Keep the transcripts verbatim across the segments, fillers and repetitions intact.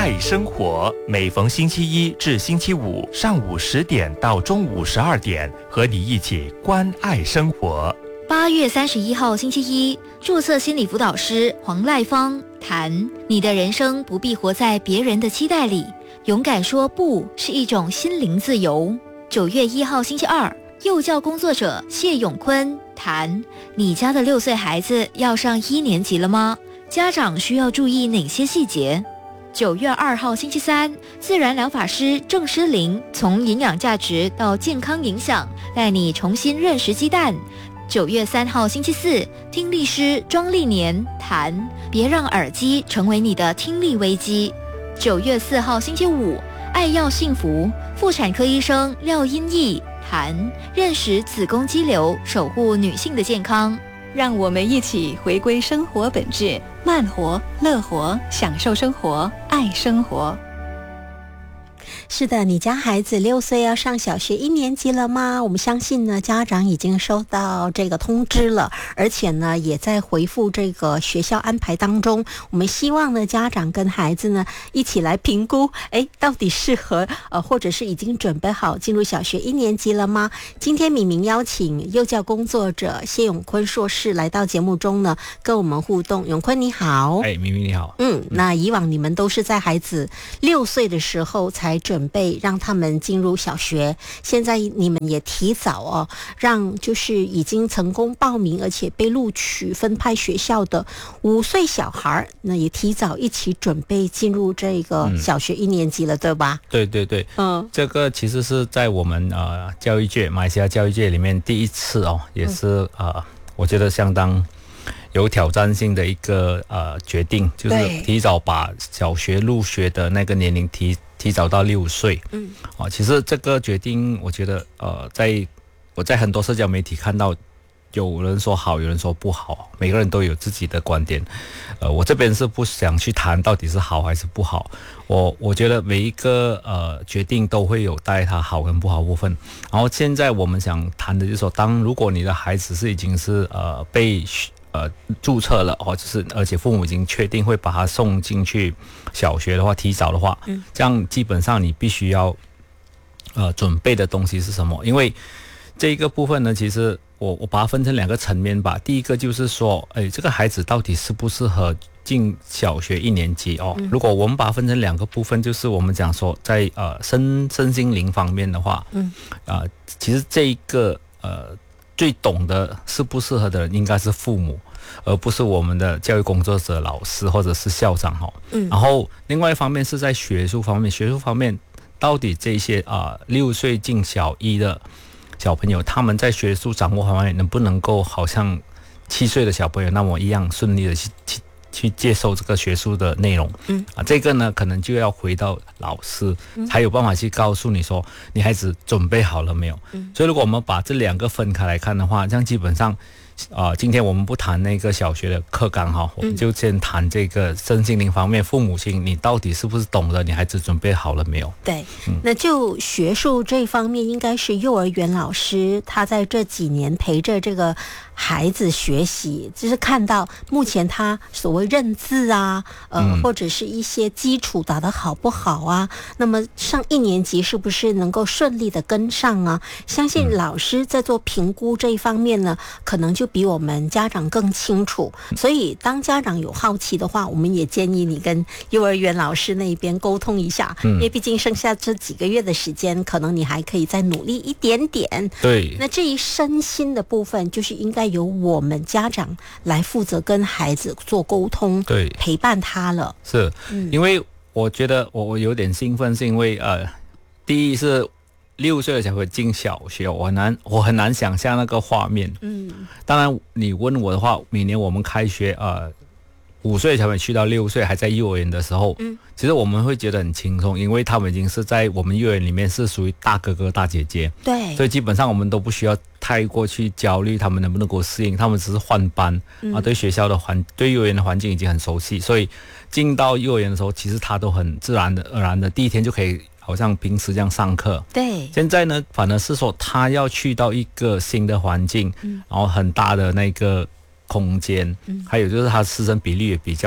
爱生活，每逢星期一至星期五上午十点到中午十二点，和你一起关爱生活。 八月三十一号星期一，注册心理辅导师黄赖芳谈：你的人生不必活在别人的期待里，勇敢说不是一种心灵自由。九月一号星期二，幼教工作者谢永坤谈：你家的六岁孩子要上一年级了吗？家长需要注意哪些细节？九月二号星期三，自然疗法师郑诗玲从营养价值到健康影响，带你重新认识鸡蛋。九月三号星期四，听力师庄丽年谈：别让耳机成为你的听力危机。九月四号星期五，爱要幸福妇产科医生廖英义谈：认识子宫肌瘤，守护女性的健康。 让我们一起回归生活本质，慢活、乐活，享受生活，爱生活。 是的，你家孩子六岁要上小学一年级了吗？我们相信呢，家长已经收到这个通知了，而且呢，也在回复这个学校安排当中。我们希望呢，家长跟孩子呢一起来评估，哎，到底适合呃，或者是已经准备好进入小学一年级了吗？今天敏明邀请幼教工作者谢永坤硕士来到节目中呢，跟我们互动。永坤你好。 哎，敏明你好。 嗯，那以往你们都是在孩子六岁的时候才准备让他们进入小学，现在你们也提早哦，让就是已经成功报名而且被录取分派学校的五岁小孩，那也提早一起准备进入这个小学一年级了，嗯、对吧？ 对对对， 嗯， 这个其实是在我们呃教育界，马来西亚教育界里面第一次哦，也是、嗯、呃，我觉得相当有挑战性的一个呃决定，就是提早把小学入学的那个年龄提提早到六岁。嗯，哦，其实这个决定，我觉得呃，在我在很多社交媒体看到，有人说好，有人说不好，每个人都有自己的观点。呃，我这边是不想去谈到底是好还是不好。我我觉得每一个呃决定都会有带它好跟不好部分。然后现在我们想谈的就是说，当如果你的孩子是已经是呃被呃，注册了哦，就是而且父母已经确定会把他送进去小学的话，提早的话，嗯，这样基本上你必须要呃准备的东西是什么？因为这一个部分呢，其实我我把它分成两个层面吧。第一个就是说，哎，这个孩子到底适不适合进小学一年级哦？嗯、如果我们把它分成两个部分，就是我们讲说在呃身身心灵方面的话，嗯，啊、呃，其实这一个呃。最懂得适不适合的人应该是父母，而不是我们的教育工作者、老师或者是校长哈。嗯。然后另外一方面是在学术方面，学术方面到底这些啊六岁进小一的小朋友，他们在学术掌握方面能不能够好像七岁的小朋友那么一样顺利的去去去接受这个学术的内容？嗯。啊，这个呢可能就要回到老师、嗯、才有办法去告诉你说你孩子准备好了没有。嗯。所以如果我们把这两个分开来看的话，这样基本上呃，今天我们不谈那个小学的课纲哈，我们就先谈这个身心灵方面，父母亲你到底是不是懂得你孩子准备好了没有？ 对，嗯、那就学术这方面，应该是幼儿园老师他在这几年陪着这个孩子学习，就是看到目前他所谓认字啊，呃，嗯、或者是一些基础打得好不好啊，那么上一年级是不是能够顺利的跟上啊？相信老师在做评估这一方面呢，可能就比我们家长更清楚，所以当家长有好奇的话，我们也建议你跟幼儿园老师那边沟通一下，嗯、因为毕竟剩下这几个月的时间，可能你还可以再努力一点点。 对， 那至于身心的部分，就是应该由我们家长来负责跟孩子做沟通， 对， 陪伴他了。 是，嗯、因为我觉得我我有点兴奋，是因为呃，第一是。六岁的小朋友进小学，我很难我很难想象那个画面。嗯，当然你问我的话，每年我们开学，呃，五岁的小朋友去到六岁还在幼儿园的时候，嗯，其实我们会觉得很轻松，因为他们已经是在我们幼儿园里面是属于大哥哥大姐姐， 对， 所以基本上我们都不需要太过去焦虑他们能不能够适应，他们只是换班、嗯、啊，对学校的环对幼儿园的环境已经很熟悉，所以进到幼儿园的时候，其实他都很自然的而然的第一天就可以。好像平时这样上课， 对。 现在呢，反而是说他要去到一个新的环境，嗯、然后很大的那个空间，嗯、还有就是他师生比例也比较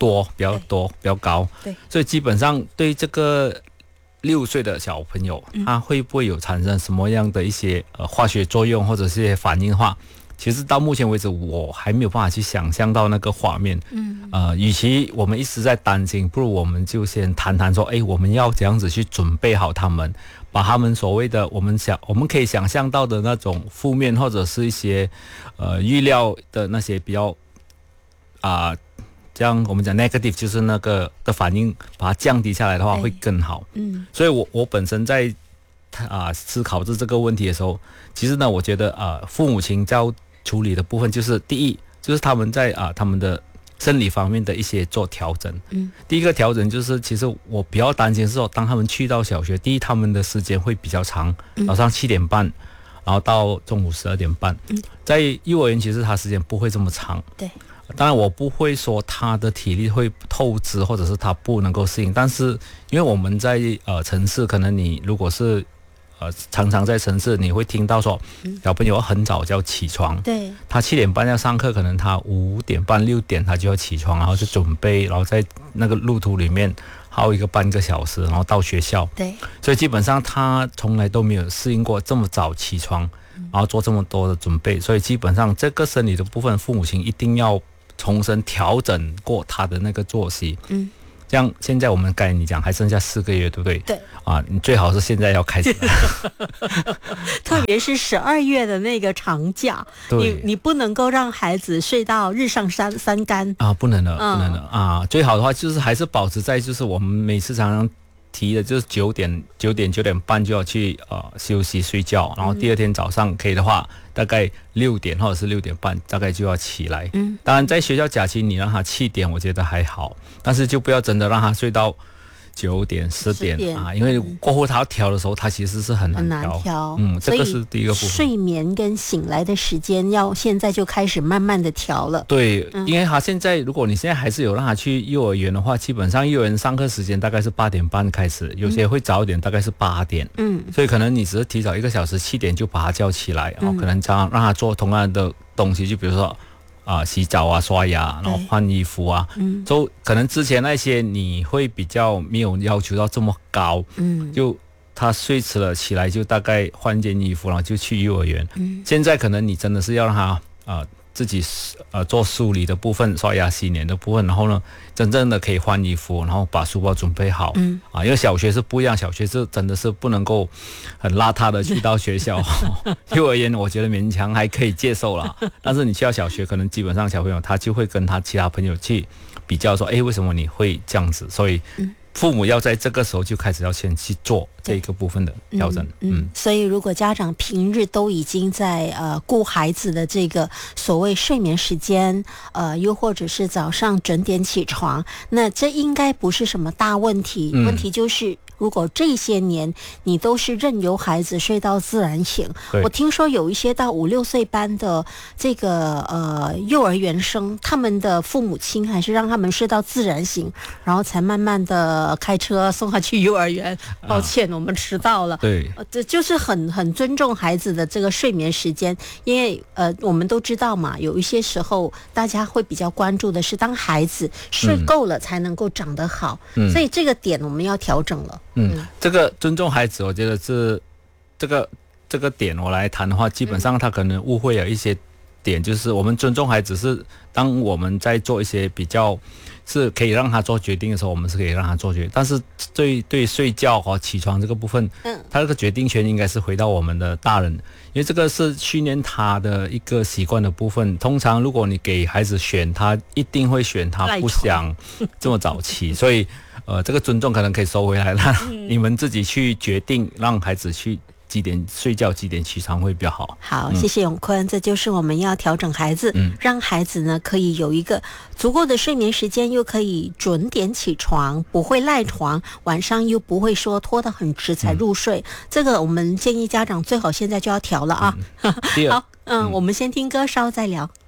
多，比较多，比较高。 对， 所以基本上对这个六岁的小朋友，嗯、他会不会有产生什么样的一些呃化学作用或者是一些反应的话，其实到目前为止我还没有办法去想象到那个画面。嗯，呃，与其我们一直在担心，不如我们就先谈谈说，哎，我们要怎样子去准备好他们，把他们所谓的我们想我们可以想象到的那种负面或者是一些呃预料的那些比较啊。呃这样我们讲 negative 就是那个的反应，把它降低下来的话会更好。嗯，所以我我本身在啊、呃、思考着这个问题的时候，其实呢，我觉得啊、呃、父母亲要处理的部分就是第一，就是他们在啊、呃、他们的生理方面的一些做调整。嗯，第一个调整就是，其实我比较担心是说，当他们去到小学，第一他们的时间会比较长，早上七点半。然后到中午十二点半，嗯、在幼儿园其实他时间不会这么长。 对。 当然，我不会说他的体力会透支，或者是他不能够适应。但是，因为我们在呃城市，可能你如果是呃常常在城市，你会听到说，小朋友很早就要起床。 对。 他七点半要上课，可能他五点半、六点他就要起床，然后就准备，然后在那个路途里面耗一个半个小时，然后到学校。 对。 所以基本上他从来都没有适应过这么早起床，然后做这么多的准备。所以基本上这个生理的部分，父母亲一定要重新调整过他的那个作息。嗯，这样现在我们刚才你讲还剩下四个月，对不对？ 对。 啊，你最好是现在要开始。 特别是十二月的那个长假，你你不能够让孩子睡到日上三三竿啊，不能了，嗯、不能了啊！最好的话就是还是保持在就是我们每次常常提的就是九点九点九点半就要去呃休息睡觉，然后第二天早上可以的话，大概六点或者是六点半大概就要起来。嗯，当然在学校假期你让他七点，我觉得还好，但是就不要真的让他睡到九点十点啊，因为过后他要调的时候，他其实是很难调。 很难调， 嗯，这个是第一个部分。 睡眠跟醒来的时间要现在就开始慢慢的调了。 对，嗯、因为他现在如果你现在还是有让他去幼儿园的话，基本上幼儿园上课时间大概是八点半开始，有些会早一点，大概是八点。嗯，所以可能你只是提早一个小时，七点就把他叫起来，然后可能这样让他做同样的东西，就比如说。啊，洗澡啊，刷牙，然后换衣服啊，嗯，就可能之前那些你会比较没有要求到这么高，嗯，就他睡迟了起来就大概换件衣服，然后就去幼儿园。嗯，现在可能你真的是要让他啊、呃、自己呃做梳理的部分，刷牙洗脸的部分，然后呢，真正的可以换衣服，然后把书包准备好。嗯，啊，因为小学是不一样，小学是真的是不能够很邋遢的去到学校。幼儿园我觉得勉强还可以接受啦，但是你去到小学，可能基本上小朋友他就会跟他其他朋友去比较说，哎，为什么你会这样子？所以父母要在这个时候就开始要先去做这个部分的调整。 嗯，嗯所以如果家长平日都已经在呃顾孩子的这个所谓睡眠时间，呃，又或者是早上准点起床，那这应该不是什么大问题。嗯、问题就是。如果这些年你都是任由孩子睡到自然醒，我听说有一些到五六岁班的这个呃幼儿园生，他们的父母亲还是让他们睡到自然醒，然后才慢慢的开车送他去幼儿园。抱歉，啊、我们迟到了。 对， 呃、这就是很很尊重孩子的这个睡眠时间，因为呃我们都知道嘛，有一些时候大家会比较关注的是，当孩子睡够了才能够长得好，嗯、所以这个点我们要调整了。 嗯，这个尊重孩子，我觉得是这个这个点我来谈的话，基本上他可能误会了一些点，就是我们尊重孩子是当我们在做一些比较是可以让他做决定的时候，我们是可以让他做决定，但是对对睡觉和起床这个部分，嗯，他这个决定权应该是回到我们的大人，因为这个是训练他的一个习惯的部分。通常如果你给孩子选，他一定会选他不想这么早起，所以。呃，这个尊重可能可以收回来，让你们自己去决定，让孩子去几点睡觉，几点起床会比较好。 好，嗯、谢谢永坤，这就是我们要调整孩子，嗯、让孩子呢可以有一个足够的睡眠时间，又可以准点起床，不会赖床，晚上又不会说拖得很迟才入睡。嗯、这个我们建议家长最好现在就要调了啊。嗯、好，嗯，嗯我们先听歌，稍后再聊。